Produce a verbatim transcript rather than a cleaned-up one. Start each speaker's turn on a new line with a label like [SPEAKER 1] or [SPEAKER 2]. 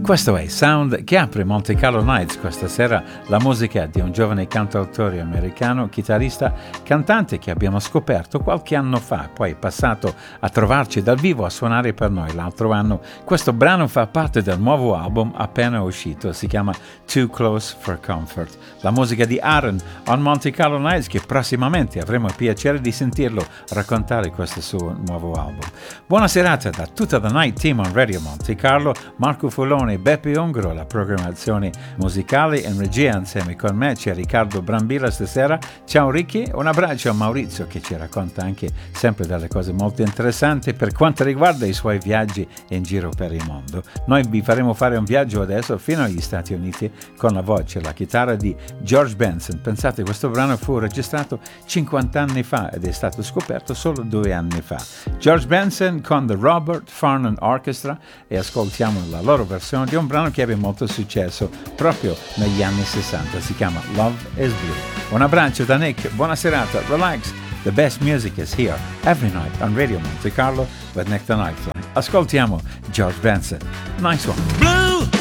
[SPEAKER 1] Questo è Sound che apre Monte Carlo Nights questa sera, la musica di un giovane cantautore americano, chitarrista, cantante che abbiamo scoperto qualche anno fa, poi è passato a trovarci dal vivo a suonare per noi l'altro anno. Questo brano fa parte del nuovo album appena uscito, si chiama Too Close for Comfort. La musica di Aaron on Monte Carlo Nights, che prossimamente avremo il piacere di sentirlo raccontare questo suo nuovo album. Buona serata da tutta The Night Team on Radio Monte Carlo, Marco Fulone, Beppe Ungro, la programmazione musicale, in regia insieme con me c'è Riccardo Brambilla stasera. Ciao Ricky, un abbraccio a Maurizio che ci racconta anche sempre delle cose molto interessanti per quanto riguarda i suoi viaggi in giro per il mondo. Noi vi faremo fare un viaggio adesso fino agli Stati Uniti con la voce e la chitarra di George Benson. Pensate, questo brano fu registrato cinquanta anni fa ed è stato scoperto solo due anni fa. George Benson con The Robert Farnon Orchestra, e ascoltiamo la loro versione di un brano che ebbe molto successo proprio negli anni sessanta, si chiama Love is Blue. Un abbraccio da Nick, buona serata, relax, the best music is here every night on Radio Monte Carlo with Nick the Nightfly. Ascoltiamo George Benson, nice one. Blue!